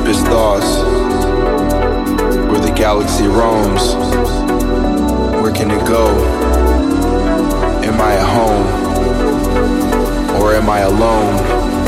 deepest thoughts, where the galaxy roams. Where can it go? Am I at home? Or am I alone?